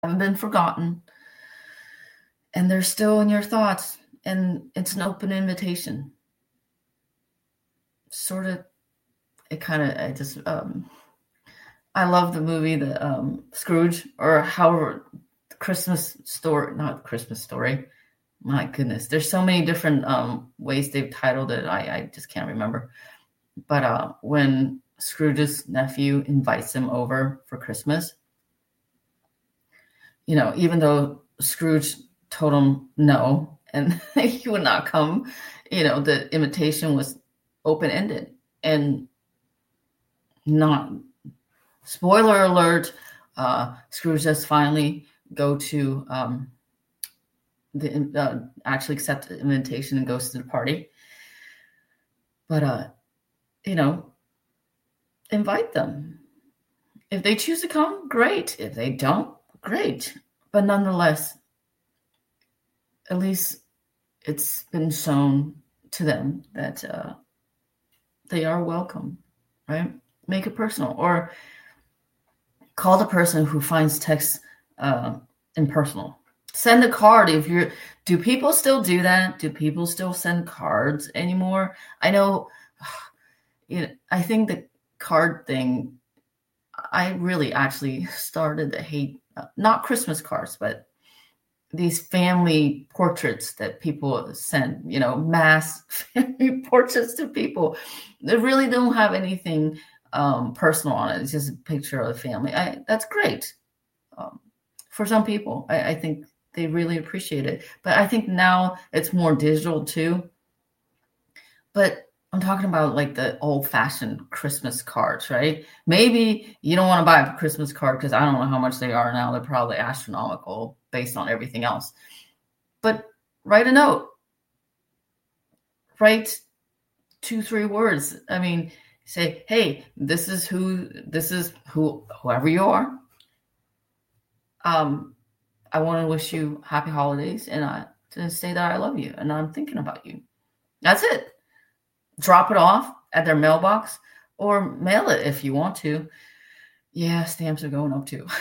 haven't been forgotten, and they're still in your thoughts, and it's an open invitation. Sort of, I love the movie, Scrooge, or however, not Christmas Story. My goodness, there's so many different ways they've titled it. I just can't remember. But when Scrooge's nephew invites him over for Christmas, even though Scrooge told him no and he would not come, the invitation was open-ended and not, spoiler alert, Scrooge does finally go to actually accept the invitation and goes to the party. But invite them. If they choose to come, great. If they don't, great. But nonetheless, at least it's been shown to them that they are welcome, right? Make it personal, or call the person who finds text impersonal. Send a card. Do people still do that? Do people still send cards anymore? I know, I think the card thing, I really actually started to hate, not Christmas cards, but these family portraits that people send, mass family portraits to people that really don't have anything personal on it. It's just a picture of the family. That's great. For some people, I think they really appreciate it. But I think now it's more digital too. But I'm talking about like the old-fashioned Christmas cards, right? Maybe you don't want to buy a Christmas card because I don't know how much they are now. They're probably astronomical based on everything else. But write a note. Write 2-3 words. I mean, say, hey, this is whoever you are. I want to wish you happy holidays, and to say that I love you and I'm thinking about you. That's it. Drop it off at their mailbox or mail it if you want to. Yeah, stamps are going up too.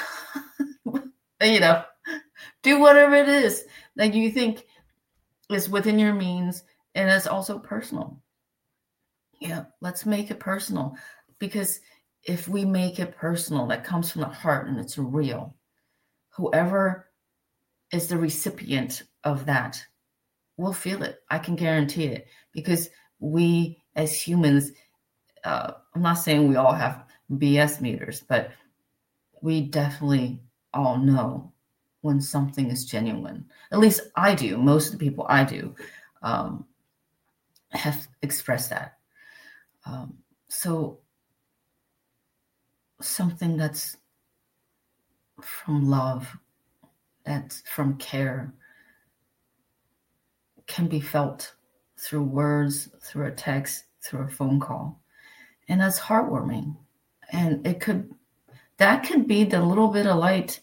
Do whatever it is that you think is within your means and it's also personal. Yeah, let's make it personal, because if we make it personal, that comes from the heart and it's real. Whoever is the recipient of that will feel it. I can guarantee it, because we as humans, I'm not saying we all have BS meters, but we definitely all know when something is genuine. At least I do. Most of the people I do have expressed that. So something that's from love, that's from care, can be felt through words, through a text, through a phone call. And that's heartwarming. And that could be the little bit of light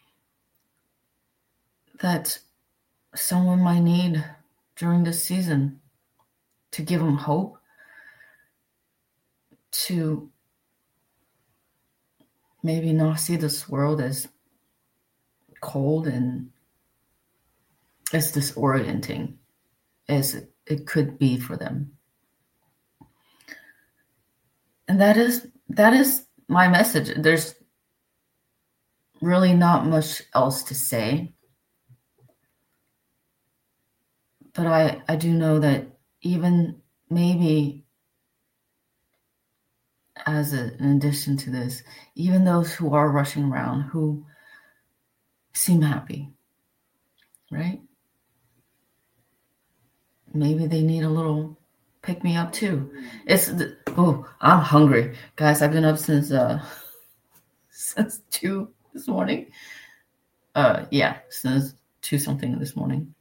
that someone might need during this season, to give them hope, to maybe not see this world as cold and as disorienting as it could be for them. And that is my message. There's really not much else to say. But I do know that even maybe as an addition to this, even those who are rushing around, who seem happy, right? Maybe they need a little pick me up too. I'm hungry, guys. I've been up since 2 this morning. Since 2 something this morning.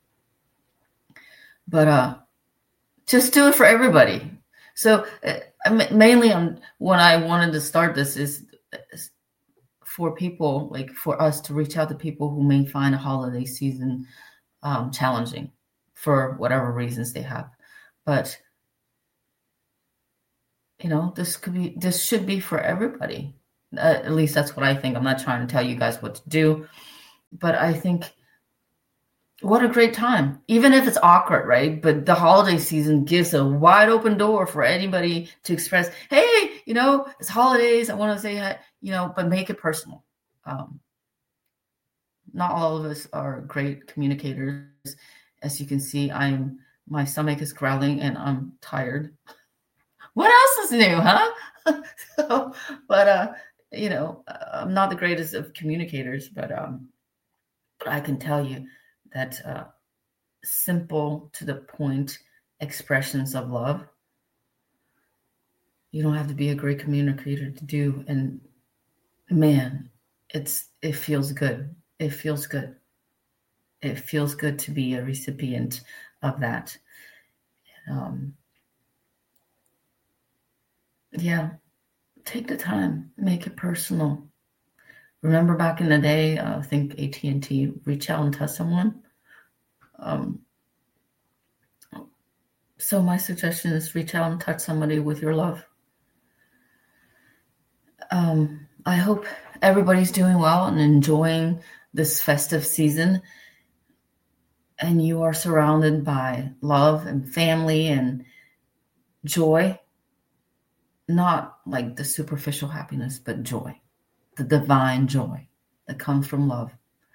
But just do it for everybody. So mainly when I wanted to start this is for people, like for us to reach out to people who may find a holiday season challenging for whatever reasons they have. But this should be for everybody. At least that's what I think. I'm not trying to tell you guys what to do. But I think what a great time, even if it's awkward, right? But the holiday season gives a wide open door for anybody to express, hey, it's holidays. I want to say, but make it personal. Not all of us are great communicators. As you can see, my stomach is growling and I'm tired. What else is new, huh? I'm not the greatest of communicators, but I can tell you that simple to the point expressions of love, you don't have to be a great communicator to do. And man, it feels good. It feels good. It feels good to be a recipient of that. Take the time, make it personal. Remember back in the day, I think AT&T, reach out and touch someone. So my suggestion is reach out and touch somebody with your love. I hope everybody's doing well and enjoying this festive season. And you are surrounded by love and family and joy. Not like the superficial happiness, but joy. The divine joy that comes from love.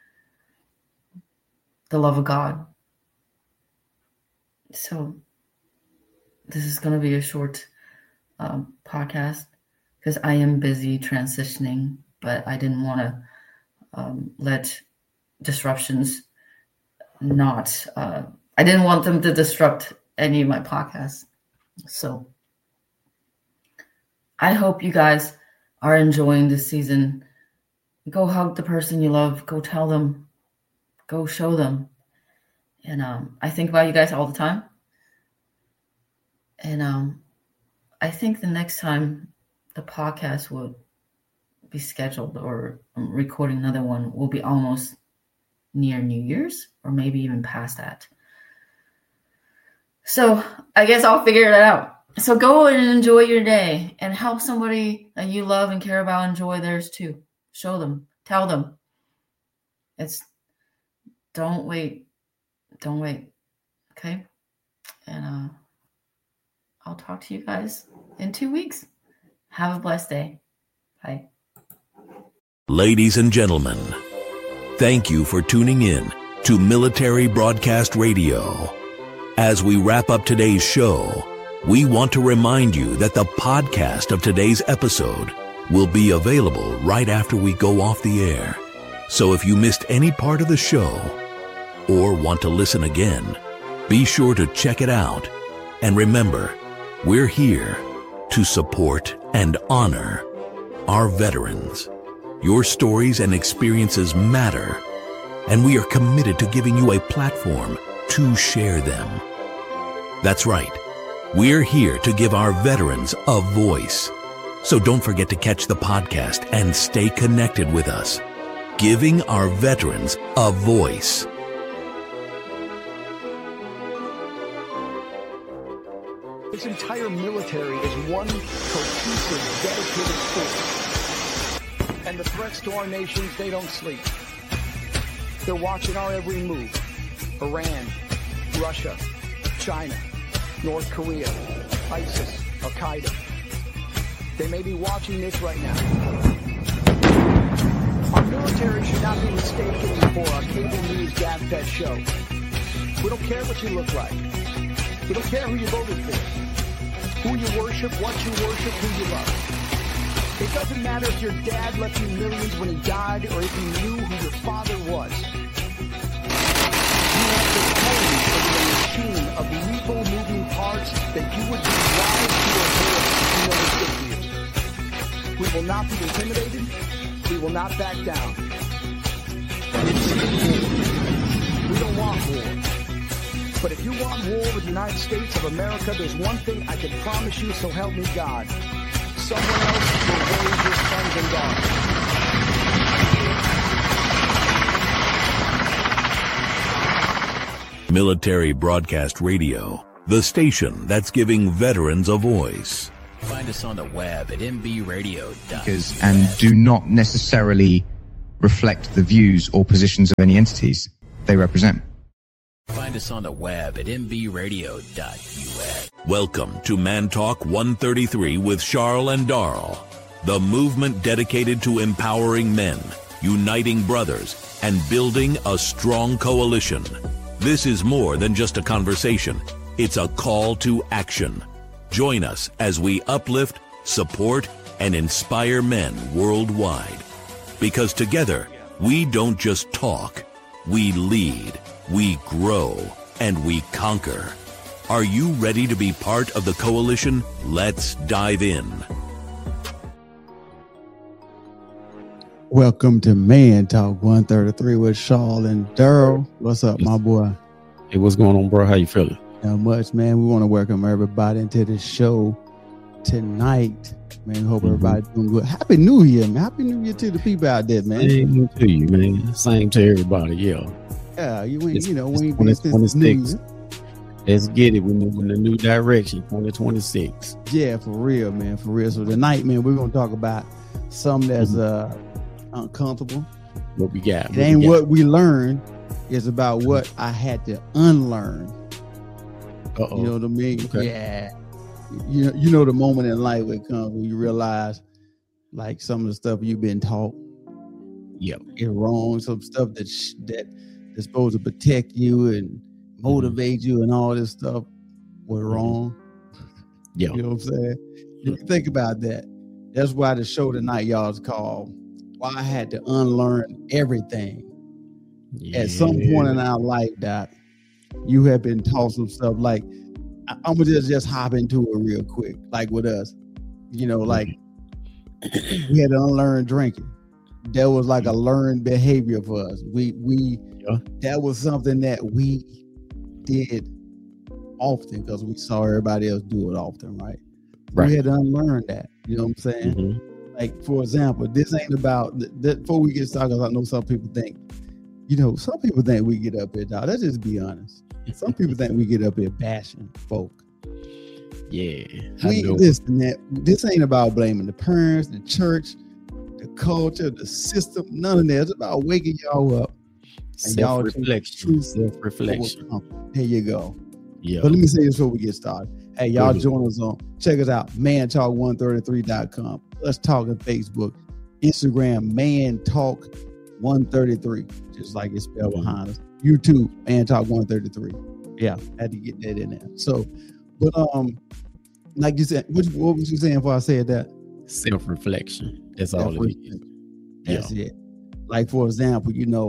The love of God. So this is going to be a short podcast because I am busy transitioning, but I didn't want to let disruptions I didn't want them to disrupt any of my podcasts. So I hope you guys are enjoying this season. Go hug the person you love. Go tell them. Go show them. And I think about you guys all the time. And I think the next time the podcast will be scheduled or I'm recording another one will be almost near New Year's or maybe even past that. So I guess I'll figure that out. So go and enjoy your day and help somebody that you love and care about enjoy theirs too. Show them, tell them. Don't wait. Okay. And I'll talk to you guys in 2 weeks. Have a blessed day. Bye. Ladies and gentlemen, thank you for tuning in to Military Broadcast Radio. As we wrap up today's show, we want to remind you that the podcast of today's episode will be available right after we go off the air. So if you missed any part of the show or want to listen again, be sure to check it out. And remember, we're here to support and honor our veterans. Your stories and experiences matter, and we are committed to giving you a platform to share them. That's right. We're here to give our veterans a voice. So don't forget to catch the podcast and stay connected with us. Giving our veterans a voice. This entire military is one cohesive, dedicated force. And the threats to our nations, they don't sleep. They're watching our every move. Iran, Russia, China, North Korea, ISIS, Al-Qaeda. They may be watching this right now. Our military should not be mistaken for our cable news gab-fed show. We don't care what you look like. We don't care who you voted for, who you worship, what you worship, who you love. It doesn't matter if your dad left you millions when he died or if you knew who your father was. You have the code for the machine of lethal moving parts that you would be wise to avoid if you know it's good for you. We will not be intimidated. We will not back down. We don't want war. But if you want war with the United States of America, there's one thing I can promise you, so help me God. Someone else will raise your sons and daughters. Military Broadcast Radio, the station that's giving veterans a voice. Find us on the web at mbradio.com. And do not necessarily reflect the views or positions of any entities they represent. Find us on the web at mbradio.us. Welcome to Man Talk 133 with Charles and Darl, the movement dedicated to empowering men, uniting brothers, and building a strong coalition. This is more than just a conversation. It's a call to action. Join us as we uplift, support, and inspire men worldwide. Because together, we don't just talk, we lead, we grow, and we conquer. Are you ready to be part of the coalition? Let's dive in. Welcome to Man Talk 133 with Charles and Daryl. What's up, my boy? Hey, what's going on, bro? How you feeling? Not much, man. We want to welcome everybody into the show tonight. Man, hope everybody's doing good. Happy New Year, man. Happy New Year to the people out there, man. Same to you, man. Same to everybody, yeah. Yeah, we ain't been since New Year. Let's get it with the new direction, 2026. Yeah, for real, man, for real. So tonight, man, we're going to talk about something that's uncomfortable. What we got? It ain't what we learned. It's about what I had to unlearn. Uh-oh. You know what I mean? Okay. Yeah. You know the moment in life when it comes when you realize like some of the stuff you've been taught is wrong. Some stuff that is supposed to protect you and motivate you and all this stuff was wrong. Yeah. You know what I'm saying? If you think about that, that's why the show tonight, y'all, is called Why I Had to Unlearn Everything. Yeah. At some point in our life, Doc, you have been taught some stuff like, I'm gonna just hop into it real quick. Like with us, you know, like we had to unlearn drinking. That was like a learned behavior for us. That was something that we did often because we saw everybody else do it often, right? We had to unlearn that. You know what I'm saying? Mm-hmm. Like for example, this ain't about before we get started. I know some people think, some people think we get up here, dog. Let's just be honest. Some people think we get up here bashing folk. Yeah. This ain't about blaming the parents, the church, the culture, the system, none of that. It's about waking y'all up. And Self-reflection. There you go. Yeah. But let me say this before we get started. Hey, y'all join us check us out, mantalk133.com. Let's talk on Facebook, Instagram, mantalk133, just like it's spelled behind us. YouTube, Man Talk 133. Yeah, had to get that in there. So, but like you said, what was you saying before I said that? Self-reflection. That's all it is. That's it. Like for example,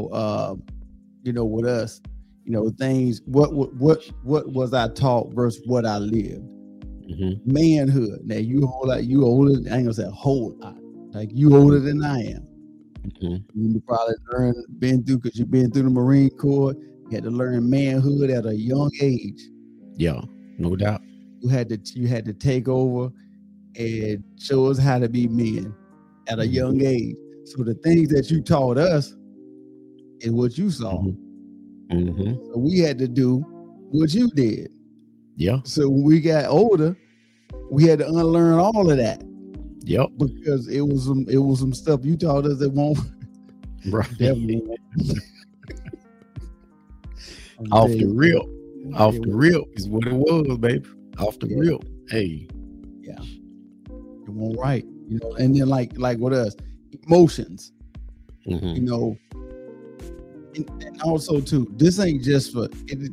with us, things. What was I taught versus what I lived? Mm-hmm. Manhood. Now you older. I ain't gonna say a whole lot. Like you older than I am. Mm-hmm. You probably been through because you've been through the Marine Corps. You had to learn manhood at a young age. Yeah, no doubt. You had to take over and show us how to be men at a young age. So the things that you taught us is what you saw. Mm-hmm. So we had to do what you did. Yeah. So when we got older, we had to unlearn all of that. Yep. Because it was some stuff you taught us that won't. Right. Definitely. Off the rip is what it was, baby. Off the rip. Hey. Yeah. It won't right. And then like with us, emotions. Mm-hmm. And also too, this ain't just for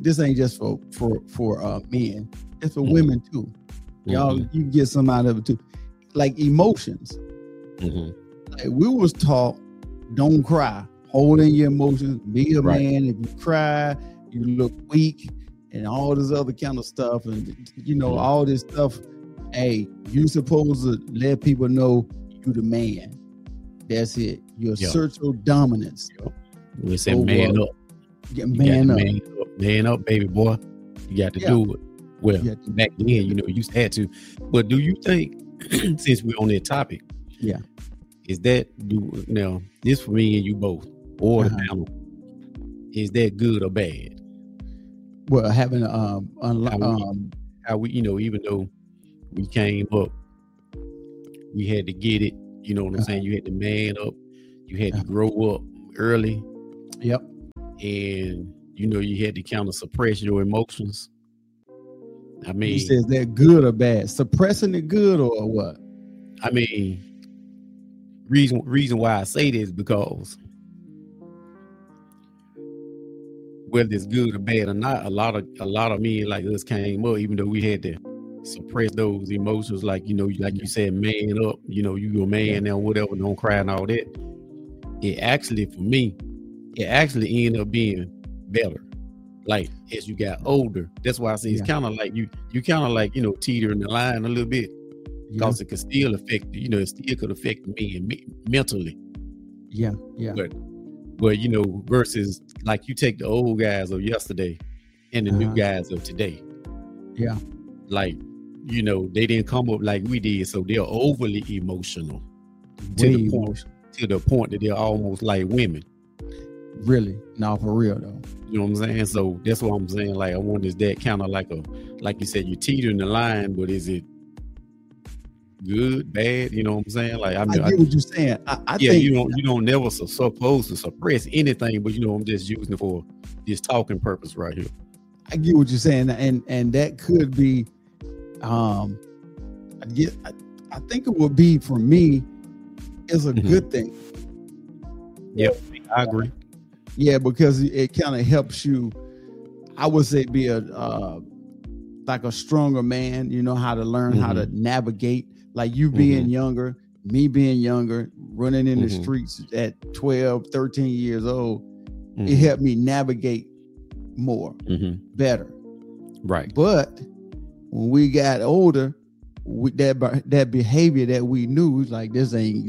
men. It's for women too. Y'all, you can get some out of it too. Like emotions. Like we was taught, don't cry. Hold in your emotions. Be a man. If you cry, you look weak, and all this other kind of stuff. And all this stuff. Hey, you supposed to let people know you the man. That's it. You assert your dominance. We say man up. Man up, baby boy. You got to do it. Well, back then, you used to have to. But do you think, since we're on that topic, is that this for me and you both, or the panel, is that good or bad? Well, having how we even though we came up, we had to get it. You know what I'm saying? You had to man up. You had to grow up early. Yep. And, you know, you had to kind of suppress your emotions. I mean, you said that good or bad? Suppressing it good or what? I mean, reason why I say this because whether it's good or bad or not, a lot of men like us came up, even though we had to suppress those emotions, like, you know, like you said, man up, you know, you a man now, whatever, don't cry and all that. It actually, for me, it actually ended up being better. Like as you got older, that's why I say it's kind of like you kind of like, you know, teetering the line a little bit, because it could still affect, you know, it still could affect me mentally. Yeah. But you know, versus like you take the old guys of yesterday and the new guys of today. Yeah. Like, you know, they didn't come up like we did, so they're overly emotional to the point that they're almost like women. Really? No, for real though. You know what I'm saying? So that's what I'm saying. Like, I wonder, is that kind of like you said, you're teetering the line, but is it good, bad? You know what I'm saying? Like, I get what you're saying. I think you don't never supposed to suppress anything, but you know, I'm just using it for this talking purpose right here. I get what you're saying, and that could be, I think it would be, for me, is a good thing. Yep, I agree. Yeah, because it kind of helps you, I would say, be like a stronger man. You know how to learn how to navigate. Like you being younger, me being younger, running in the streets at 12, 13 years old, it helped me navigate more, better. Right. But when we got older, with that behavior that we knew, was like, this ain't.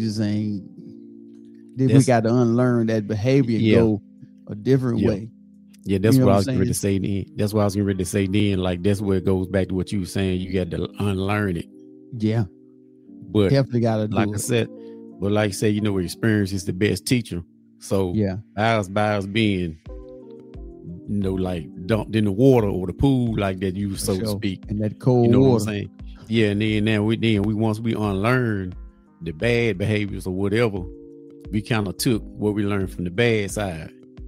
Then we got to unlearn that behavior and go a different way. Yeah, that's what I was ready to say then. That's what I was ready to say then. Like, that's where it goes back to what you were saying. You got to unlearn it. Yeah. But definitely got to do like I said, but like I say, you know, experience is the best teacher. So ours being, you know, like dumped in the water or the pool, like that, you so to speak. And that cold water. You know water. what I'm saying? Yeah, and then once we unlearn the bad behaviors or whatever, we kind of took what we learned from the bad side.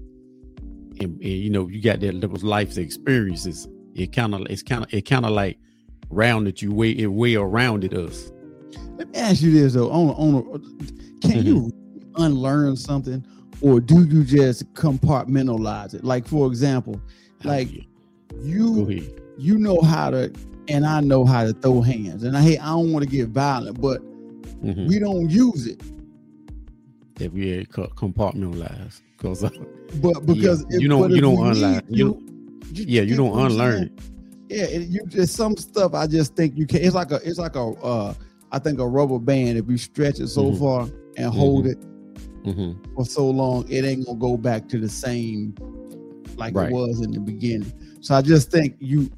And you know, you got those life's experiences. It kind of like rounded you way around us. Let me ask you this though: can you unlearn something, or do you just compartmentalize it? Like, for example, like you know how to, and I know how to throw hands, and I don't want to get violent, but we don't use it. If we compartmentalize, because you don't unlearn. You don't unlearn it. Yeah, there's some stuff I just think you can. It's like a I think a rubber band. If you stretch it so far and hold it for so long, it ain't gonna go back to the same like it was in the beginning. So I just think you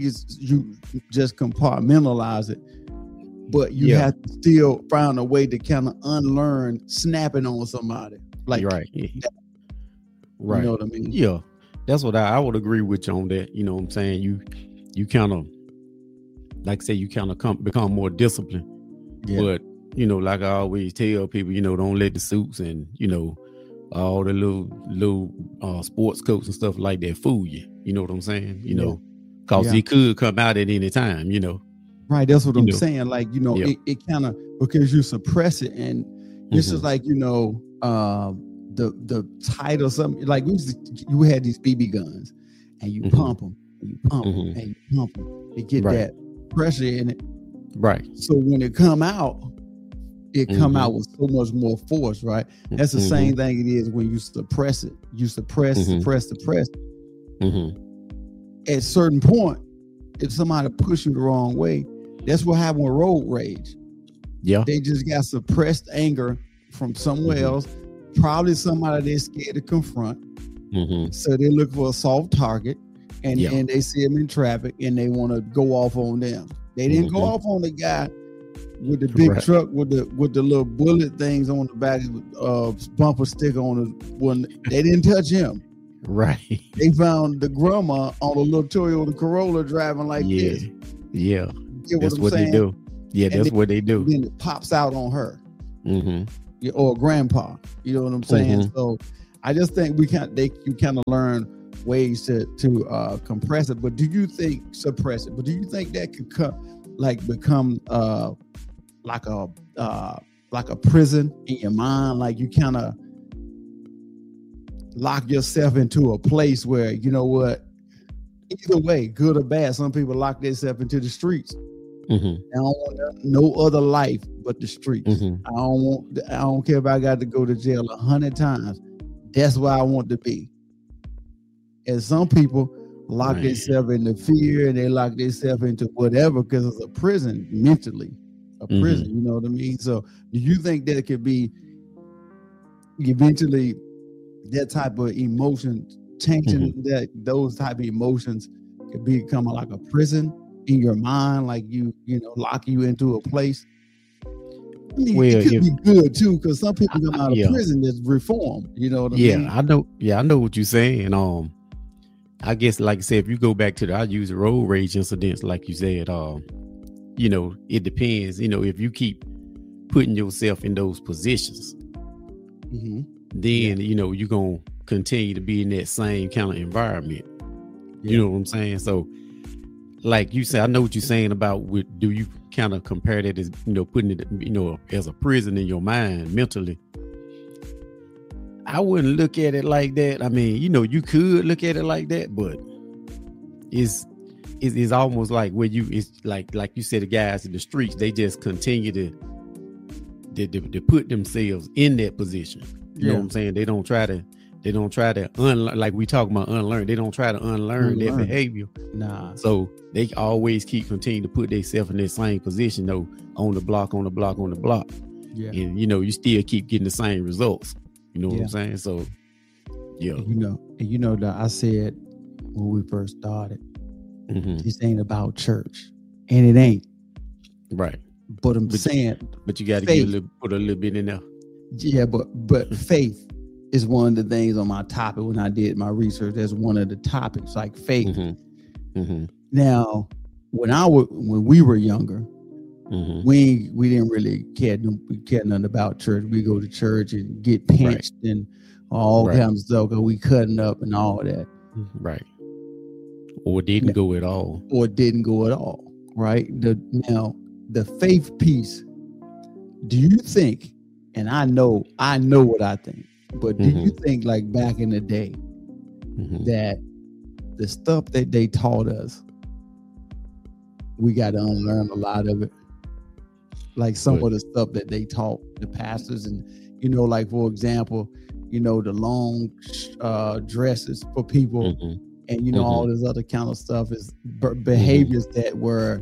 just compartmentalize it, but you have to still find a way to kind of unlearn snapping on somebody. Like right. You know what I mean? Yeah, that's what I would agree with you on that. You know what I'm saying? You kind of, like I say, you kind of become more disciplined. Yeah. But, you know, like I always tell people, you know, don't let the suits and, you know, all the little sports coats and stuff like that fool you. You know what I'm saying? You know, because it could come out at any time, you know. Right. That's what I'm saying. Like, you know, it kind of, because you suppress it. And this is like, you know, the tight or something. Like you had these BB guns and you pump them and you pump them and you pump them to get that pressure in it. Right. So when it come out, come out with so much more force, right? That's the same thing it is when you suppress it. You suppress. At a certain point, if somebody push you the wrong way, that's what happened with road rage. Yeah. They just got suppressed anger from somewhere else, probably somebody they're scared to confront. So they look for a soft target and they see them in traffic and they want to go off on them. They didn't go off on the guy with the big truck with the little bullet things on the back, bumper sticker on the one. They didn't touch him. Right. They found the grandma on a little Toyota Corolla driving like this. Yeah. That's what they do. Yeah, that's what they do. Then it pops out on her. You or grandpa. You know what I'm saying? So I just think you kind of learn ways to compress it. But do you think suppress it? But do you think that could become like a prison in your mind? Like you kind of lock yourself into a place where, you know what, either way, good or bad, some people lock themselves into the streets. I don't want no other life but the streets. I don't care if I got to go to jail 100 times. That's where I want to be. And some people lock themselves into fear, and they lock themselves into whatever because it's a prison mentally, a prison. You know what I mean? So, do you think that it could be eventually that type of emotion changing? That those type of emotions could become like a prison in your mind, like you know, lock you into a place. I mean, it could be good too, because some people come out of prison that's reformed. You know what I mean? I know. Yeah, I know what you're saying. I guess, like I said, if you go back to I use road rage incidents, like you said, you know, it depends. You know, if you keep putting yourself in those positions, then you know you're gonna continue to be in that same kind of environment. You know what I'm saying? So, like you said, I know what you're saying about do you kind of compare that as, you know, putting it, you know, as a prison in your mind mentally? I wouldn't look at it like that. I mean, you know, you could look at it like that, but it's almost like where it's like you said, the guys in the streets, they just continue to put themselves in that position. You know what I'm saying? They don't try to unlearn, like we talk about unlearn. They don't try to unlearn their behavior. Nah. So they always continue to put themselves in that same position, though, on the block. Yeah. And you know, you still keep getting the same results. You know what I'm saying? So, yeah. You know that I said when we first started, this ain't about church, and it ain't. Right. But I'm saying, but you got to put a little bit in there. Yeah, but faith is one of the things on my topic when I did my research. That's one of the topics, like faith. Now, when we were younger, we didn't really care nothing about church. We go to church and get pinched and all kinds of stuff because we cutting up and all that. Right. Or didn't go at all. Right. The faith piece. Do you think? And I know what I think. But do you think, like back in the day, that the stuff that they taught us, we got to unlearn a lot of it? Like some of the stuff that they taught the pastors, and you know, like for example, you know, the long dresses for people, and you know, all this other kind of stuff is behaviors that were,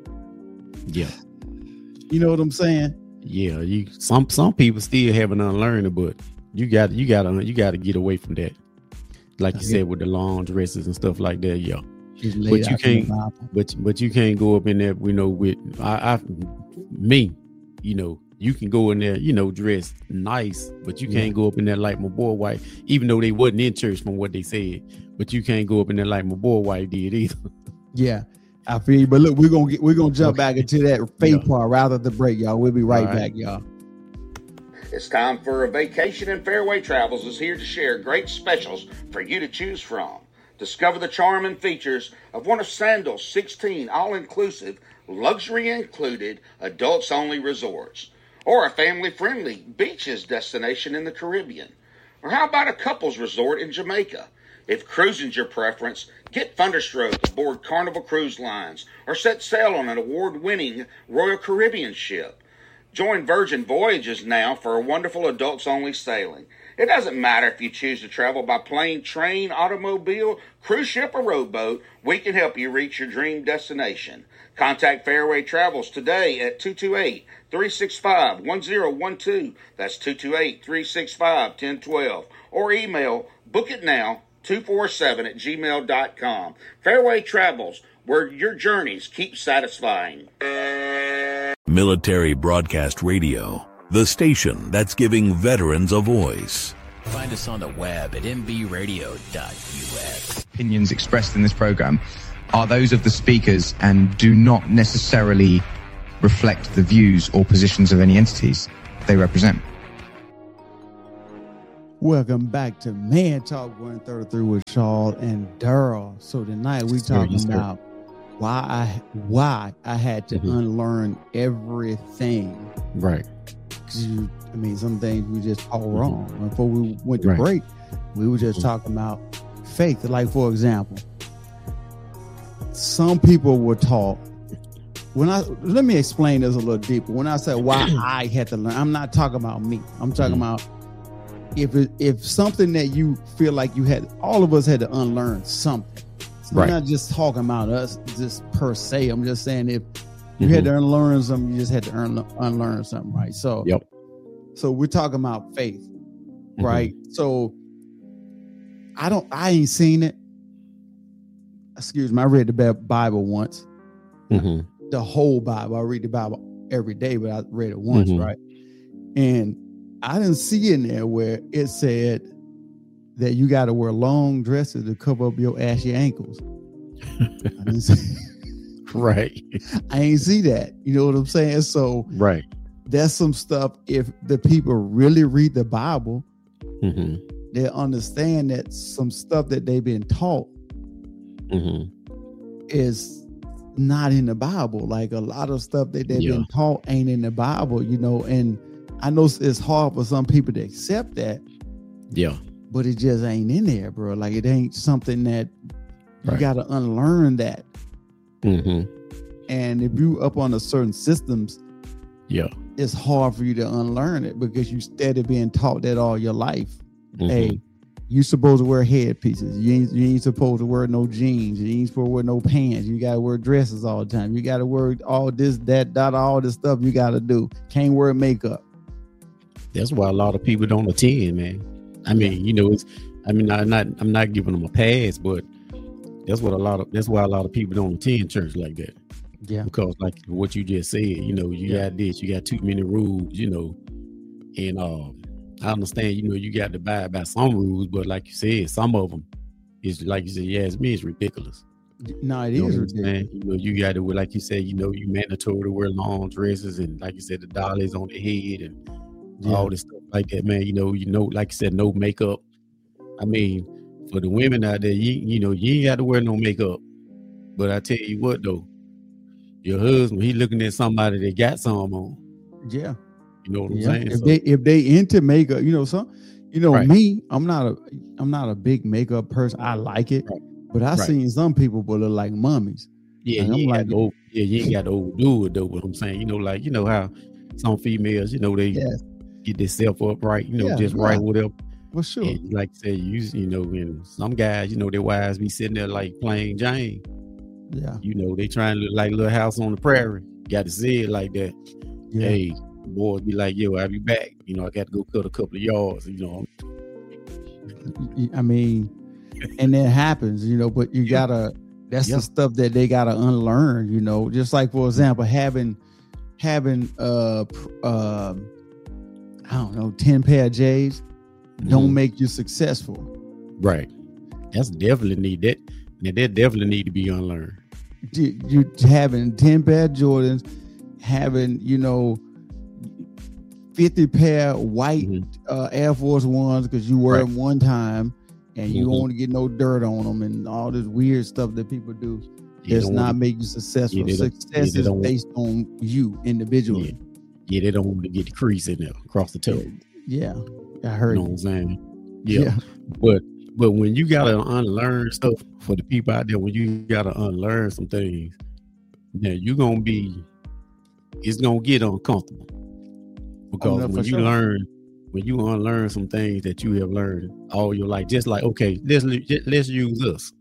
you know what I'm saying? Yeah, some people still haven't unlearned it, but you got to get away from that. Like you said, with the long dresses and stuff like that. Yeah. But you can't. But you can't go up in there. You know, with me. You know, you can go in there. You know, dressed nice, but you can't go up in there like my boy White. Even though they wasn't in church from what they said, but you can't go up in there like my boy White did either. Yeah, I feel you. But look, we're gonna jump back into that faith part rather than break, y'all. We'll be right back, y'all. It's time for a vacation, and Fairway Travels is here to share great specials for you to choose from. Discover the charm and features of one of Sandals' 16 all-inclusive, luxury-included, adults-only resorts, or a family-friendly beaches destination in the Caribbean. Or how about a couples resort in Jamaica? If cruising's your preference, get Thunderstroke aboard Carnival Cruise Lines, or set sail on an award-winning Royal Caribbean ship. Join Virgin Voyages now for a wonderful adults-only sailing. It doesn't matter if you choose to travel by plane, train, automobile, cruise ship, or rowboat, we can help you reach your dream destination. Contact Fairway Travels today at 228-365-1012. That's 228-365-1012. Or email bookitnow247@gmail.com. Fairway Travels, where your journeys keep satisfying. Military Broadcast Radio, the station that's giving veterans a voice. Find us on the web at mbradio.us. Opinions expressed in this program are those of the speakers and do not necessarily reflect the views or positions of any entities they represent. Welcome back to Man Talk 133 with Charles and Daryl. So tonight we talking about why I had to unlearn everything. Right. Because some things we just all wrong. Before we went to break, we were just talking about faith. Like, for example, some people were taught. Let me explain this a little deeper. When I say why I had to learn, I'm not talking about me. I'm talking about if something that you feel like all of us had to unlearn something. So I'm not just talking about us just per se. I'm just saying if you had to unlearn something, you just had to unlearn something, right? So, so we're talking about faith, right? So I ain't seen it. Excuse me. I read the Bible once, the whole Bible. I read the Bible every day, but I read it once, right? And I didn't see in there where it said that you got to wear long dresses to cover up your ashy ankles. I didn't see, I ain't see that. You know what I'm saying? So that's some stuff. If the people really read the Bible, they understand that some stuff that they've been taught is not in the Bible. Like a lot of stuff that they've been taught ain't in the Bible, and I know it's hard for some people to accept that. But it just ain't in there, bro. Like it ain't something that you got to unlearn that. And if you up on a certain systems, it's hard for you to unlearn it because you steady being taught that all your life. Hey, you supposed to wear headpieces. You ain't supposed to wear no jeans. You ain't supposed to wear no pants. You got to wear dresses all the time. You got to wear all this, that, all this stuff you got to do. Can't wear makeup. That's why a lot of people don't attend, man. I mean, I'm not giving them a pass, but that's why a lot of people don't attend church like that. Yeah. Because like what you just said, you got this, you got too many rules, and I understand, you got to abide by some rules, but like you said, some of them is like you said, it's ridiculous. No, it is ridiculous. Man, you got to, like you said, you mandatory to wear long dresses and like you said, the dollies on the head and all this stuff like that, man. Like you said, no makeup. I mean, for the women out there, you ain't got to wear no makeup. But I tell you what, though, your husband, he looking at somebody that got some on. Yeah. You know what I'm saying? If they into makeup, me, I'm not a big makeup person. I like it, but I've seen some people but look like mummies. Yeah, you ain't got to overdo it though. What I'm saying, how some females, they get themselves up right, right, whatever. Well, sure. And like I said, and some guys, their wives be sitting there like playing Jane. Yeah. They trying to look like Little House on the Prairie. Got to say it like that. Yeah. Hey, boys be like, yo, I'll be back. I got to go cut a couple of yards, I mean, and that happens, but you gotta, that's the stuff that they gotta unlearn, just like, for example, having I don't know, 10 pair of J's don't make you successful. Right. That's definitely need that. Now that definitely need to be unlearned. You having 10 pair of Jordans, having, 50 pair white Air Force Ones because you wear them one time and you don't want to get no dirt on them and all this weird stuff that people do does not make you successful. Success is based on you individually. Yeah, they don't want to get the crease in there across the toe. Yeah, I heard. You know what I'm saying? Yeah. But when you gotta unlearn stuff for the people out there, when you gotta unlearn some things, now it's gonna get uncomfortable. Because when you unlearn some things that you have learned all your life, just like, okay, let's use us.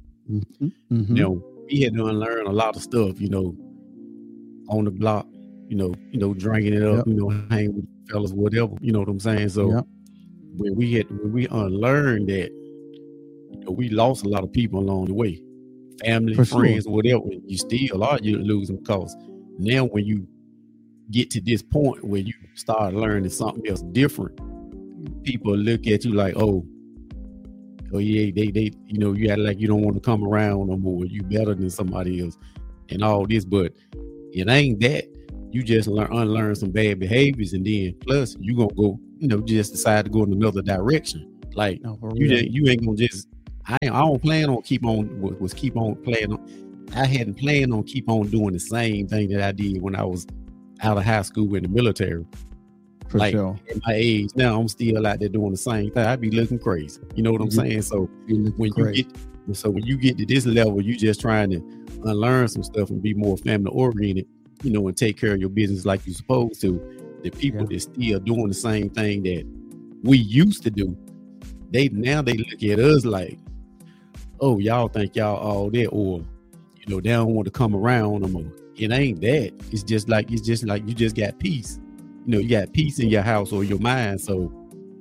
We had to unlearn a lot of stuff, on the block, drinking it up, hanging with fellas, whatever, you know what I'm saying? So when we unlearned that, we lost a lot of people along the way, family, friends, whatever. You losing because now when you get to this point where you start learning something else different, people look at you like, oh yeah, they you act like you don't want to come around no more. You better than somebody else and all this, but it ain't that. You just unlearn some bad behaviors, and then plus you gonna go just decide to go in another direction. Like you ain't gonna just. I don't plan on keep on playing on. I hadn't planned on keep on doing the same thing that I did when I was out of high school in the military. For sure. At my age now, I'm still out there doing the same thing. I'd be looking crazy. You know what I'm saying? So when you get to this level, you just trying to unlearn some stuff and be more family oriented, and take care of your business like you're supposed to. The people that still doing the same thing that we used to do, they look at us like, oh, y'all think y'all all that, or they don't want to come around no more. It ain't that. It's just like you just got peace. You got peace in your house or your mind. So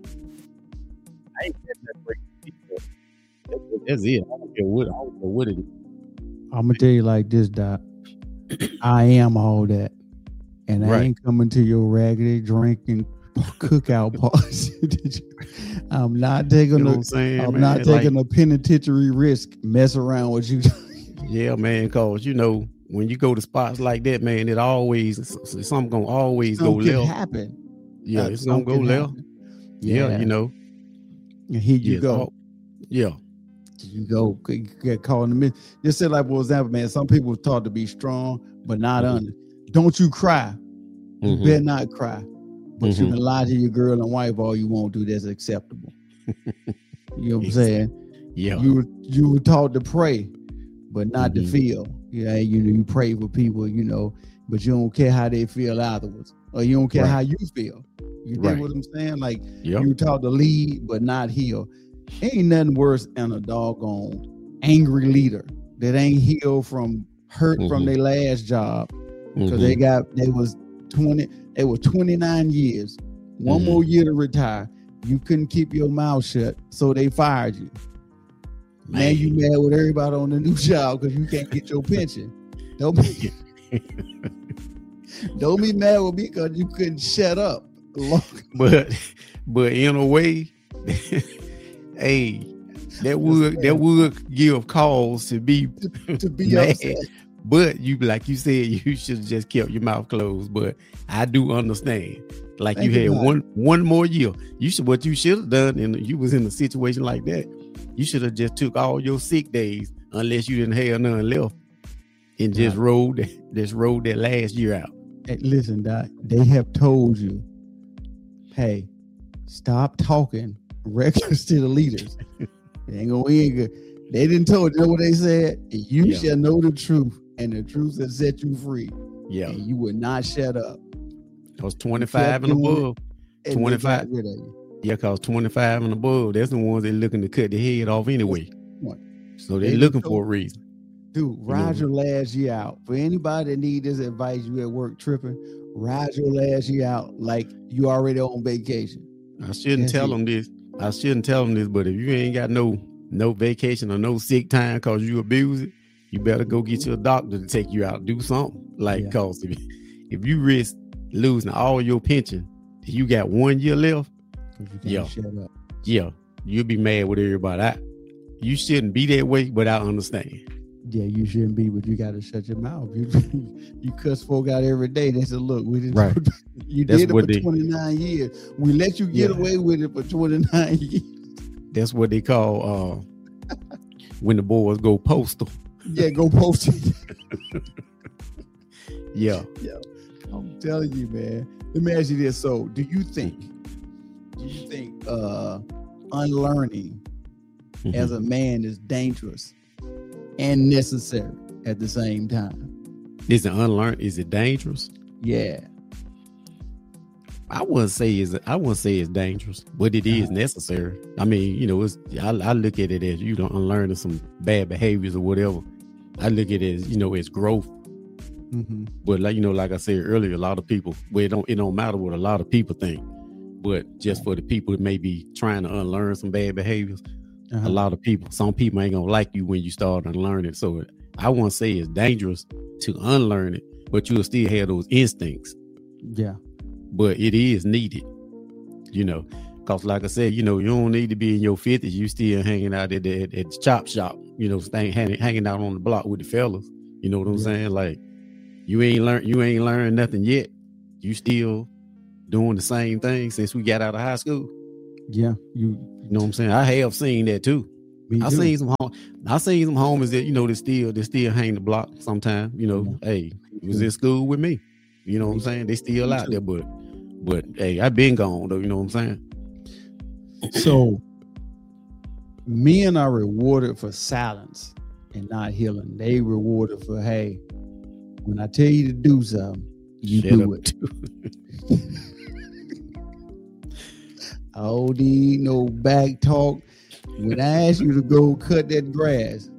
I ain't that crazy. That's it. I don't care what it is. I'm gonna tell you like this, Doc. I am all that, and I ain't coming to your raggedy drinking cookout parties. I'm not taking a penitentiary risk mess around with you. Yeah, man, cause when you go to spots like that, man, something gonna always go left. Happen. Yeah, it's gonna go left. Yeah, And here you go. Yeah. You go get caught in the middle. Just say like, for example, man, some people taught to be strong, but not under. Don't you cry. You better not cry. But you can lie to your girl and wife all you want to. That's acceptable. You know what I'm saying? Yeah. You were taught to pray, but not to feel. Yeah, you pray for people, but you don't care how they feel afterwards, or you don't care how you feel. You dig what I'm saying? Like you were taught to lead, but not heal. Ain't nothing worse than a doggone angry leader that ain't healed from hurt from their last job because they was 29 years, one more year to retire. You couldn't keep your mouth shut, so they fired you. Man, you mad with everybody on the new job because you can't get your pension. Don't be mad with me because you couldn't shut up. But in a way, hey, that would give cause to be mad. Upset. But like you said, you should have just kept your mouth closed. But I do understand. Like you had one more year. What you should have done, and you was in a situation like that, you should have just took all your sick days, unless you didn't have none left, and just rode that last year out. Hey, listen, Doc, they have told you, hey, stop talking reckless to the leaders. They ain't gonna end good. They didn't tell you what they said. You shall know the truth, and the truth will set you free. Yeah, and you would not shut up. It was 25 and above. 25. Yeah, cause 25 and above, that's the ones they're looking to cut the head off anyway. So they're looking for a reason. Dude, ride your last year out. For anybody that need this advice, you at work tripping, ride your last year out like you already on vacation. I shouldn't tell them this, but if you ain't got no vacation or no sick time cause you abuse it, you better go get your doctor to take you out. Do something. Cause if you risk losing all your pension, you got 1 year left. Shut up. Yeah, you'll be mad with everybody. You shouldn't be that way, but I understand. Yeah, you shouldn't be, but you got to shut your mouth. You cuss folk out every day. They said, "Look, we didn't." You did it for 29 years. We let you get away with it for 29 years. That's what they call when the boys go postal. Yeah, go postal. Yeah. I'm telling you, man. Let me ask you this. So, do you think unlearning as a man is dangerous and necessary at the same time? Is it dangerous? Yeah. I wouldn't say it's dangerous, but it is necessary. I mean, I look at it as unlearning some bad behaviors or whatever. I look at it as as growth. But like I said earlier, a lot of people, it don't matter what a lot of people think, but just for the people that may be trying to unlearn some bad behaviors, some people ain't gonna like you when you start unlearning. So I won't say it's dangerous to unlearn it, but you'll still have those instincts. Yeah. But it is needed, because like I said, you don't need to be in your 50s. You still hanging out at the chop shop, hanging out on the block with the fellas. You know what I'm saying? Like you ain't learned nothing yet. You still doing the same thing since we got out of high school. Yeah, you know what I'm saying. I have seen that too. I seen some homies that they still hang the block sometimes. Hey, he was in school with me. You know what I'm saying? They still out there, but hey, I've been gone though. You know what I'm saying? So men are rewarded for silence and not healing. They rewarded for, hey, when I tell you to do something, you do it. I don't need no back talk. When I ask you to go cut that grass,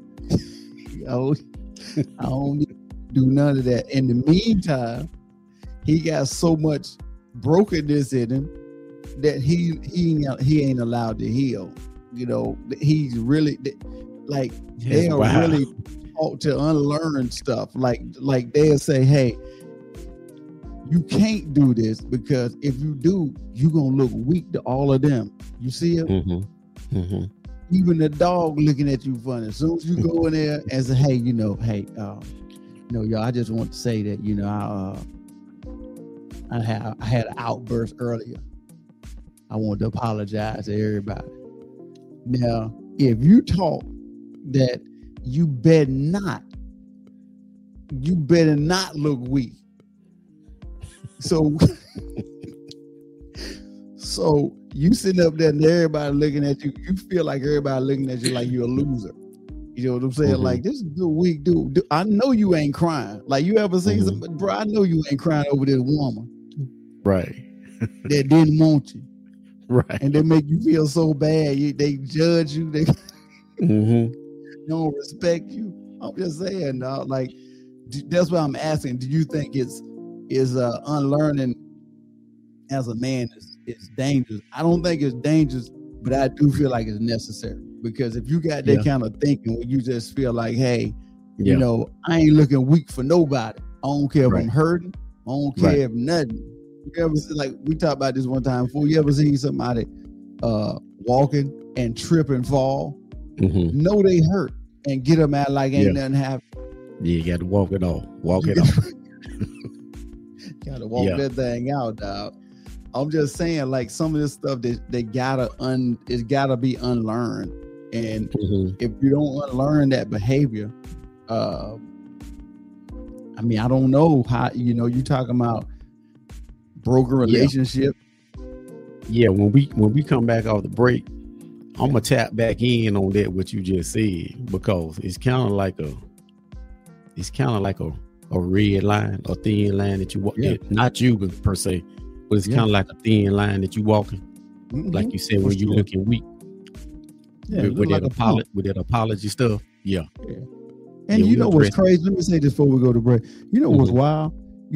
I don't need to do none of that. In the meantime, he got so much brokenness in him that he ain't allowed to heal. He's really like they'll really taught to unlearn stuff. Like they'll say, hey, you can't do this because if you do, you're gonna look weak to all of them. You see it? Mm-hmm. Mm-hmm. Even the dog looking at you funny. As soon as you go in there and say, hey, y'all, I just want to say that, I had an outburst earlier. I want to apologize to everybody. Now, if you talk that you better not look weak. So you sitting up there and everybody looking at you, you feel like everybody looking at you like you're a loser. You know what I'm saying? Mm-hmm. Like, this is a weak dude. I know you ain't crying. Like, you ever seen somebody, bro, I know you ain't crying over this woman. Right. That didn't want you. Right. And they make you feel so bad. They judge you. They don't respect you. I'm just saying, like, that's what I'm asking. Do you think is unlearning as a man is dangerous? I don't think it's dangerous, but I do feel like it's necessary, because if you got that kind of thinking where you just feel like, hey, I ain't looking weak for nobody. I don't care if I'm hurting. I don't care if nothing. You ever see, like we talked about this one time before, you ever seen somebody walking and trip and fall? Mm-hmm. Know they hurt and get them out like ain't nothing happened. Yeah, you got to walk it off. Walk it off. Gotta walk that thing out, dog. I'm just saying, like, some of this stuff that it's gotta be unlearned. And if you don't unlearn that behavior, I don't know how, you talking about broken relationship. Yeah, when we come back off the break, I'm gonna tap back in on that what you just said, because it's kind of like a red line, a thin line that you walk. Not you per se, but it's kind of like a thin line that you walking. Mm-hmm. Like you said, when you looking weak. With that apology stuff. Yeah. And you know what's crazy? Let me say this before we go to break. You know what's wild?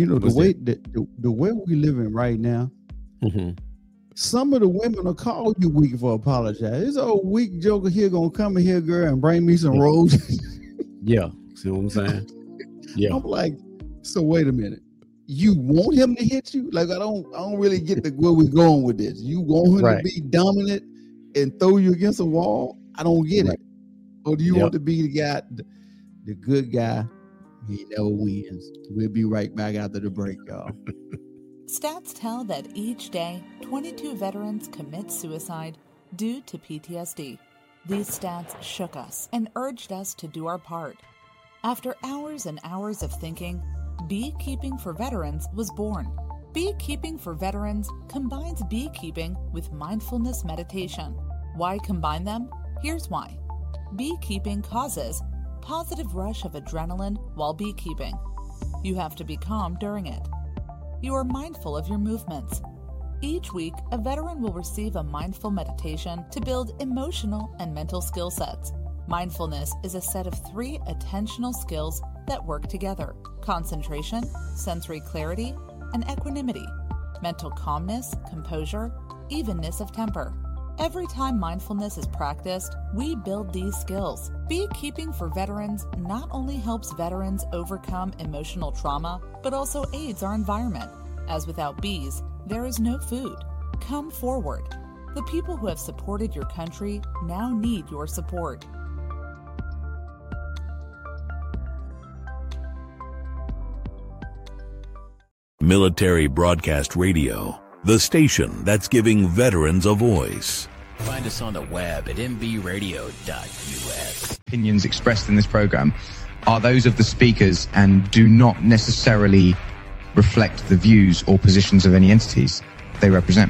The way we living right now. Mm-hmm. Some of the women will call you weak for apologize. This old weak joker here gonna come in here, girl, and bring me some roses. Yeah. See what I'm saying? Yeah. I'm like, so wait a minute. You want him to hit you? Like, I don't really get where we're going with this. You want him to be dominant and throw you against a wall? I don't get it. Or do you want to be the guy, the good guy? He never wins. We'll be right back after the break, y'all. Stats tell that each day, 22 veterans commit suicide due to PTSD. These stats shook us and urged us to do our part. After hours and hours of thinking, Beekeeping for Veterans was born. Beekeeping for Veterans combines beekeeping with mindfulness meditation. Why combine them? Here's why. Beekeeping causes positive rush of adrenaline while beekeeping. You have to be calm during it. You are mindful of your movements. Each week, a veteran will receive a mindful meditation to build emotional and mental skill sets. Mindfulness is a set of 3 attentional skills that work together: concentration, sensory clarity, and equanimity, mental calmness, composure, evenness of temper. Every time mindfulness is practiced, we build these skills. Beekeeping for Veterans not only helps veterans overcome emotional trauma, but also aids our environment, as without bees, there is no food. Come forward. The people who have supported your country now need your support. Military Broadcast Radio, the station that's giving veterans a voice. Find us on the web at mbradio.us. Opinions expressed in this program are those of the speakers and do not necessarily reflect the views or positions of any entities they represent.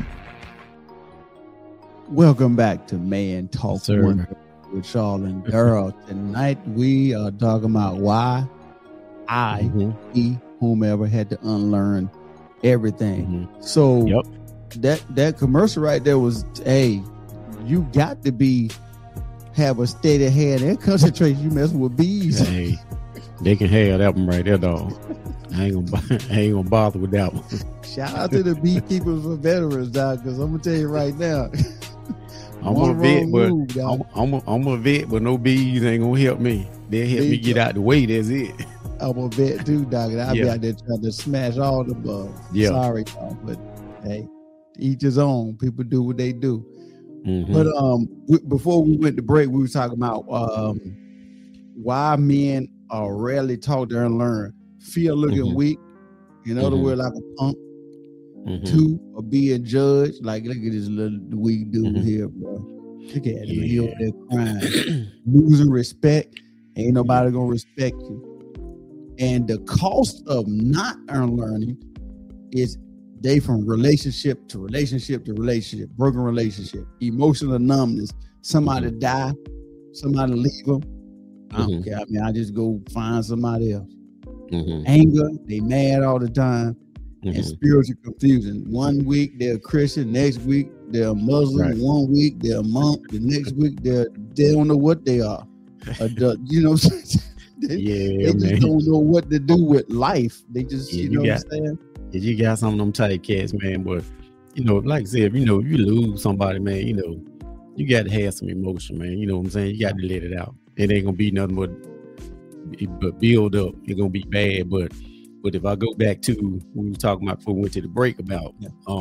Welcome back to Man Talk One with Charles and Daryl. Tonight we are talking about why we, whomever, had to unlearn everything. So that commercial right there was, hey, you got to have a steady hand and concentration. You messing with bees. Hey, they can have that one right there, dog. I ain't gonna bother with that one. Shout out to the beekeepers for veterans, dog, because I'm gonna tell you right now. I'm a vet, but no bees ain't gonna help me. They'll help me get out the way. That's it. I'm a vet too, dog, and I'll be out there trying to smash all the bugs. Sorry, dog, but hey, each his own. People do what they do. But before we went to break, we were talking about why men are rarely taught to unlearn. Fear looking weak, in other words, like a punk. 2, or being judged. Like, look at this little weak dude here, bro. Look at him. He over there crying. Losing respect. Ain't nobody gonna respect you. And the cost of not unlearning is they from relationship to relationship to relationship, broken relationship, emotional numbness. Somebody die, somebody leave them. I don't care. I mean, I just go find somebody else. Anger, they mad all the time. And spiritual confusion. 1 week they're Christian, next week they're a Muslim, 1 week they're a monk, the next week they don't know what they are. You know, they just don't know what to do with life. They just, you know what I'm saying? Yeah, you got some of them tight cats, man. But you know, like I said, you know, you lose somebody, man. You know, you got to have some emotion, man. You know what I'm saying? You got to let it out. It ain't gonna be nothing but build up. It's gonna be bad, but if I go back to we were talking about before we went to the break about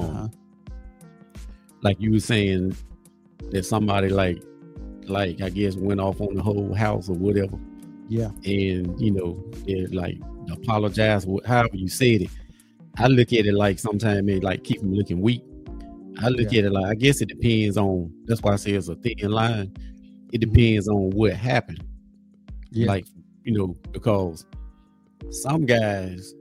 like you were saying that somebody like I guess went off on the whole house or whatever. Yeah. And you know, they're like apologize however you said it. I look at it like sometimes it like keep them looking weak. I look at it like I guess it depends on, that's why I say it's a thin line. It depends on what happened. Yeah. Like, you know, because some guys,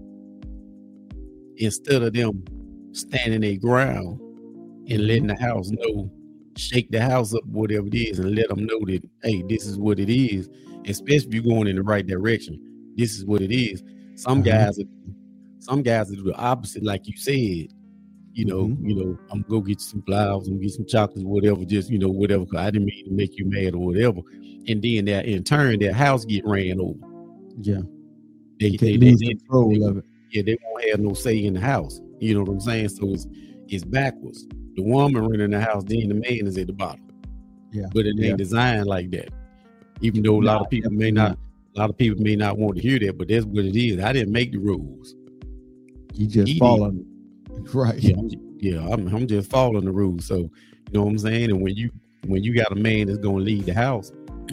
instead of them standing their ground and letting the house know, shake the house up, whatever it is, and let them know that, hey, this is what it is. Especially if you're going in the right direction, this is what it is. Some guys will do the opposite, like you said. You know, I'm gonna go get you some flowers, I'm gonna get some chocolates, whatever, just, you know, whatever, because I didn't mean to make you mad or whatever. And then that in turn, their house get ran over. Yeah. They lose control of it. Yeah, they won't have no say in the house. You know what I'm saying? So it's backwards. The woman running the house, then the man is at the bottom. Yeah. But it ain't designed like that. Even though a lot of people may not want to hear that, but that's what it is. I didn't make the rules. You just following. Right. I'm just following the rules. So you know what I'm saying? And when you got a man that's gonna leave the house,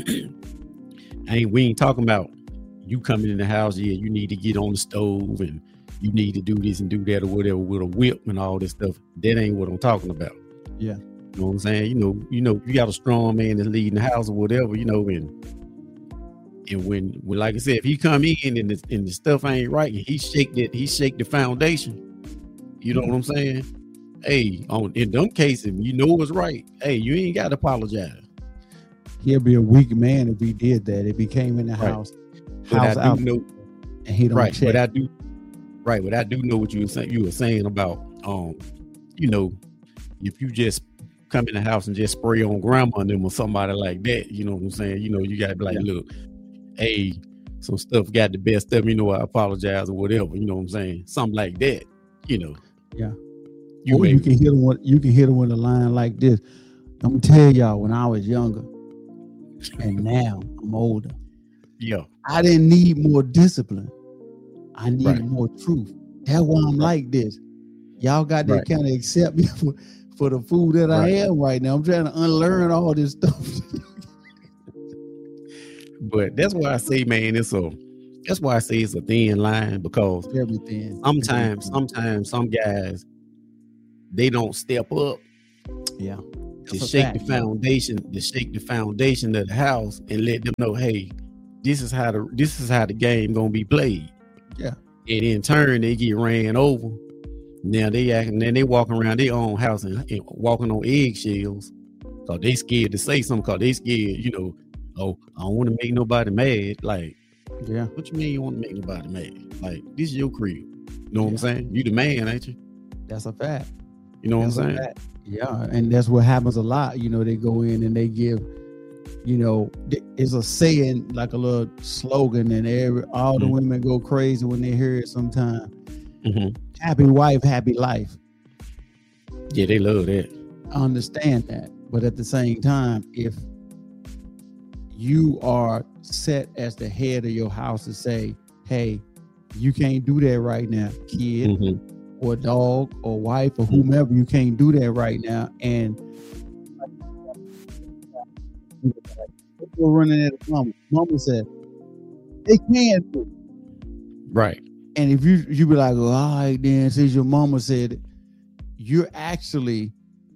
we ain't talking about you coming in the house, you need to get on the stove and you need to do this and do that or whatever with a whip and all this stuff. That ain't what I'm talking about. Yeah. You know what I'm saying? You know, you got a strong man that's leading the house or whatever, you know, and when like I said, if he come in and the stuff ain't right, and he shake the foundation, you know what I'm saying? Hey, in them cases, you know it's right. Hey, you ain't got to apologize. He'll be a weak man if he did that. If he came in the house out, and he don't check. But I do know what you were saying. You were saying about, you know, if you just come in the house and just spray on grandma and them or somebody like that, you know what I'm saying? You know, you got to be like, look, hey, some stuff got the best of me, you know, I apologize or whatever, you know what I'm saying? Something like that, you know. Yeah. You can hit them with a line like this. I'm gonna tell y'all, when I was younger and now I'm older. Yeah. I didn't need more discipline. I needed more truth. That's why I'm like this. Y'all got to kind of accept me for the food that I am right now. I'm trying to unlearn all this stuff. But that's why I say, man, it's a thin line, because very thin. Sometimes some guys, they don't step up. Yeah. To shake the foundation of the house and let them know, hey, this is how the game gonna be played. Yeah. And in turn, they get ran over. Now they walking around their own house and walking on eggshells because they scared to say something, because they scared, oh, I don't want to make nobody mad. Like, yeah, what you mean you want to make nobody mad? Like, this is your crib. You know what I'm saying? You the man, ain't you? That's a fact. You know what I'm saying? Yeah, and that's what happens a lot. They go in and they give, it's a saying, like a little slogan, and all the women go crazy when they hear it sometimes. Happy wife, happy life. Yeah, they love that. I understand that. But at the same time, if you are set as the head of your house to say, hey, you can't do that right now, kid, or dog, or wife, or whomever, you can't do that right now. And people running at mama. Mama said, they can't do it. Right. And if you be like, well, all right, then, since your mama said it, you're actually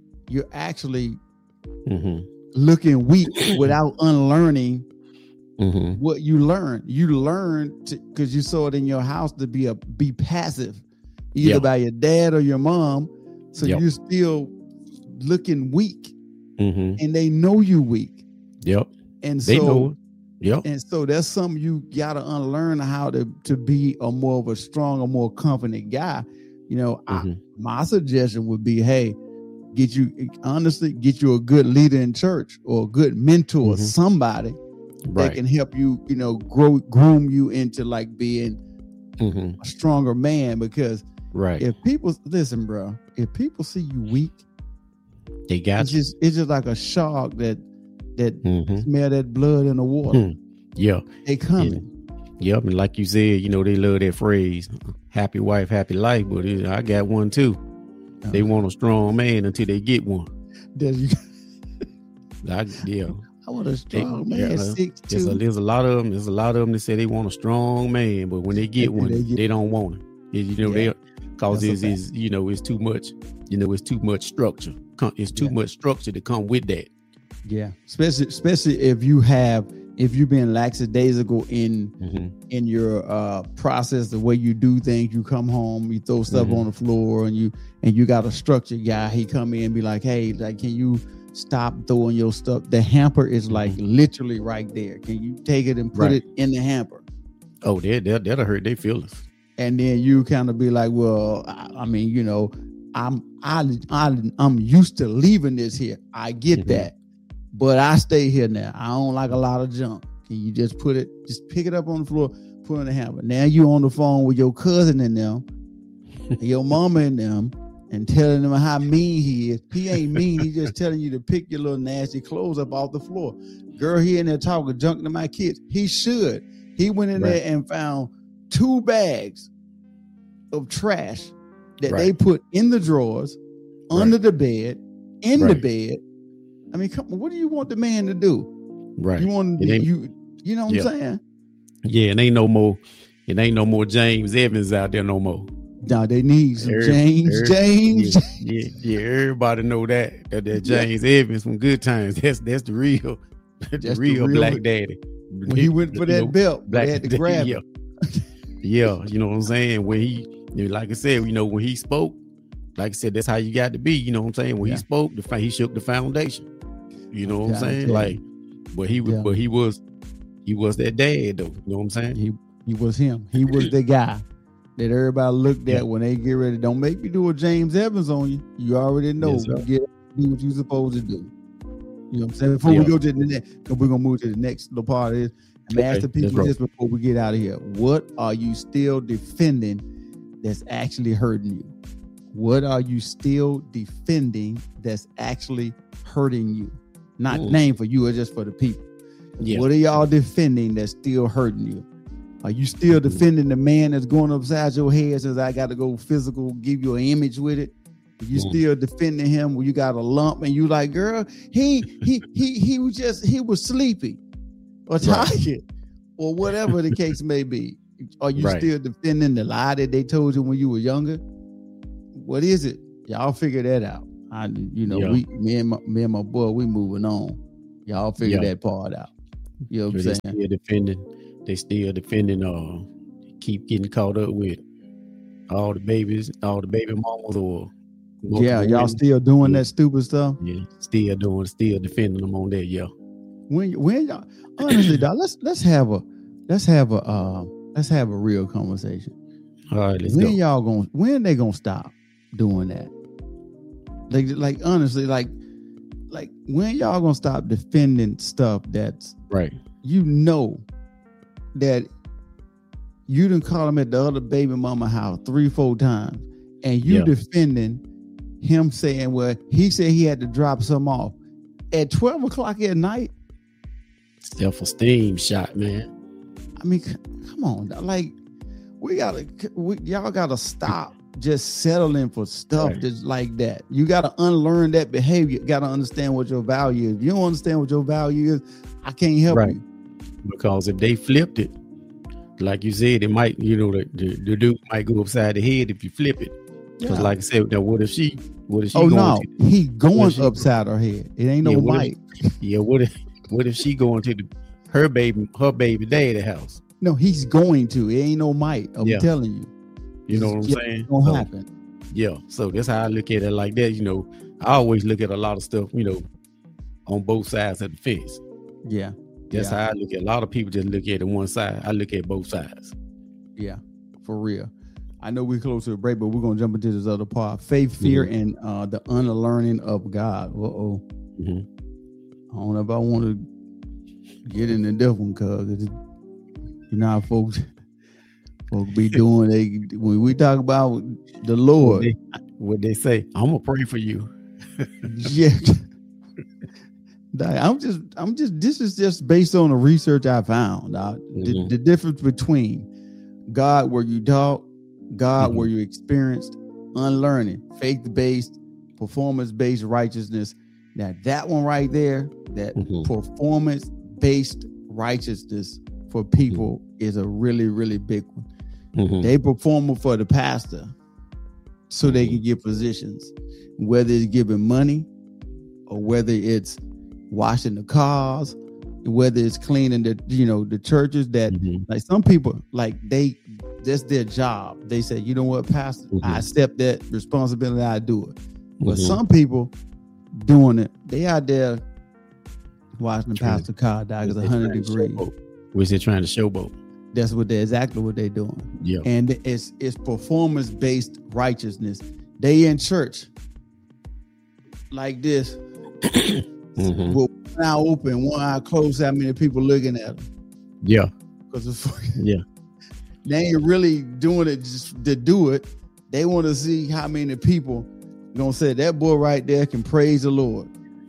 looking weak without unlearning what you learned. You learned because you saw it in your house to be passive, either by your dad or your mom. So you're still looking weak, and they know you weak. Yep. And they so, know it. Yep. And so that's something you gotta unlearn, how to be a more of a strong, a more confident guy. My suggestion would be, hey, get you a good leader in church, or a good mentor, somebody that can help you, groom you into like being a stronger man. Because if people listen, bro, if people see you weak, they got it's just like a shark that smell that blood in the water. Yeah, they coming. Yep, and like you said, they love that phrase, happy wife, happy life. But I got one too. They want a strong man until they get one. I want a strong man. 6'2". There's a lot of them. There's a lot of them that say they want a strong man, but when they get one, they don't want it. Because it's too much. It's too much structure. It's too much structure to come with that. Yeah, especially if you've been lackadaisical in your process, the way you do things. You come home, you throw stuff on the floor, and you got a structured guy. He come in and be like, hey, like, can you stop throwing your stuff? The hamper is like literally right there. Can you take it and put it in the hamper? Oh, that'll hurt their feelings. And then you kind of be like, well, I mean, I'm used to leaving this here. I get that. But I stay here now. I don't like a lot of junk. Can you just pick it up on the floor, put it in the hamper? Now you on the phone with your cousin and them, your mama and them, and telling them how mean he is. He ain't mean. He just telling you to pick your little nasty clothes up off the floor. Girl, he in there talking junk to my kids. He should. He went in there and found 2 bags of trash that they put in the drawers, under the bed, in the bed. I mean, come on, what do you want the man to do? Right. You want you know what I'm saying? Yeah, and ain't no more James Evans out there no more. No, they need some James. Yeah, everybody know that James Evans from Good Times. That's the real black daddy. When he went for that belt, they had to grab him. Yeah, you know what I'm saying? When he, like I said, when he spoke, like I said, that's how you got to be. You know what I'm saying? When he spoke, he shook the foundation. You know what I'm saying? Like, but he was that dad though. You know what I'm saying? He was him. He was the guy that everybody looked at when they get ready. Don't make me do a James Evans on you. You already know. You do what you're supposed to do. You know what I'm saying? Before we go to the next, because we're gonna move to the next little part of this. And ask the people this before we get out of here. What are you still defending that's actually hurting you? What are you still defending that's actually hurting you? Not name for you, or just for the people. What are y'all defending that's still hurting you? Are you still defending the man that's going upside your head, says I got to go physical, give you an image with it? Are you still defending him when you got a lump and you like, girl, he was sleepy or tired or whatever the case may be? Are you still defending the lie that they told you when you were younger? What is it? Y'all figure that out. Me and my boy, we moving on. Y'all figure that part out. You know what I'm saying? They still defending. Keep getting caught up with all the baby mamas or. Yeah, y'all still doing that stupid stuff. Yeah, still defending them on that. Yeah. When y'all honestly, dog, let's have a real conversation. All right, let's go. When they gonna stop doing that? Like honestly, like when y'all gonna stop defending stuff that's right? You know that you done call him at the other baby mama house 3-4 times, and you defending him saying, well, he said he had to drop some off at 12 o'clock at night. Self-esteem shot, man. I mean, come on, like y'all gotta stop just settling for stuff just like that. You gotta unlearn that behavior. You gotta understand what your value is. If you don't understand what your value is, I can't help you. Because if they flipped it, like you said, it might, the dude might go upside the head if you flip it. Because like I said, now what if she oh no, he going upside her head. It ain't no might. What if she going to her baby daddy house? No, he's going to. It ain't no might. I'm telling you. You know what I'm saying? It's gonna happen. Yeah. So that's how I look at it like that. I always look at a lot of stuff, on both sides of the fence. Yeah. That's how I look at it. A lot of people just look at it one side. I look at both sides. Yeah, for real. I know we're close to a break, but we're going to jump into this other part. Faith, fear, and the unlearning of God. I don't know if I want to get into this one, because how folks be doing. When we talk about the Lord. What they say, I'm going to pray for you. Yeah. I'm just. This is just based on the research I found. The difference between God where you talk, God where you experienced, unlearning, faith-based, performance-based righteousness. Now that one right there, that performance-based righteousness for people is a really, really big one. They perform for the pastor so they can get positions, whether it's giving money or whether it's washing the cars, whether it's cleaning the churches that like some people, like that's their job. They say, you know what, pastor, I accept that responsibility, I do it. But some people doing it, they out there washing the pastor car, dog, it's 100 degrees. Which they're trying to showboat. That's exactly what they're doing. Yeah. And it's performance-based righteousness. They in church like this. With one eye open, one eye closed, how many people looking at them? Yeah. Because they ain't really doing it just to do it. They want to see how many people gonna say that boy right there can praise the Lord.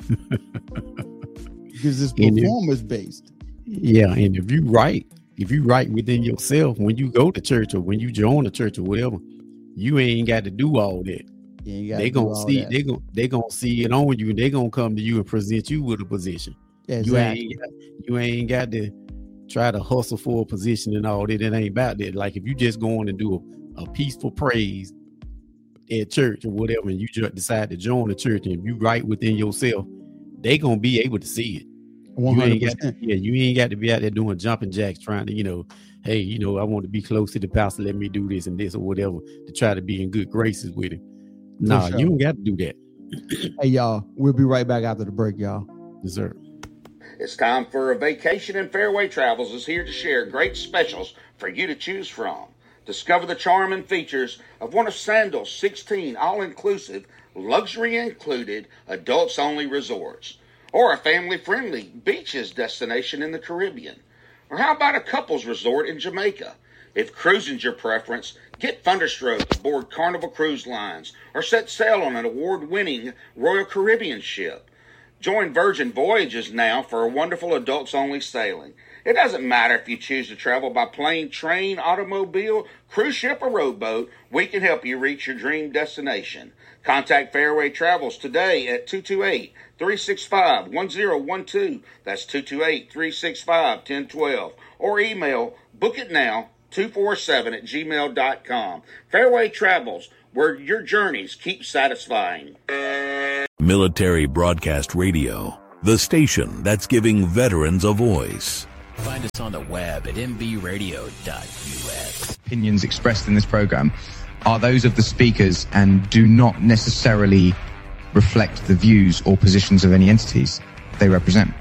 Because it's performance based. Yeah, and if you right within yourself when you go to church or when you join the church or whatever, you ain't got to do all that. They gonna see it on you, and they gonna come to you and present you with a position. Exactly. You ain't got to try to hustle for a position and all that. It ain't about that. Like if you just go on and do a peaceful praise at church or whatever, and you just decide to join the church, and if you right within yourself, they gonna be able to see it. 100%. You ain't got to be out there doing jumping jacks trying to, hey, I want to be close to the pastor, let me do this and this or whatever to try to be in good graces with him. Nah, you don't got to do that. Hey, y'all, we'll be right back after the break, y'all. Yes, sir. It's time for a Vacation and Fairway Travels is here to share great specials for you to choose from. Discover the charm and features of one of Sandals' 16 all-inclusive, luxury-included, adults-only resorts. Or a family-friendly beaches destination in the Caribbean. Or how about a couples resort in Jamaica? If cruising's your preference, get Thunderstroke aboard Carnival Cruise Lines or set sail on an award-winning Royal Caribbean ship. Join Virgin Voyages now for a wonderful adults-only sailing. It doesn't matter if you choose to travel by plane, train, automobile, cruise ship, or rowboat, we can help you reach your dream destination. Contact Fairway Travels today at 228-365-1012. That's 228-365-1012. Or email bookitnow 247@gmail.com. Fairway Travels, where your journeys keep satisfying. Military Broadcast Radio, the station that's giving veterans a voice. Find us on the web at mbradio.us. Opinions expressed in this program are those of the speakers and do not necessarily reflect the views or positions of any entities they represent.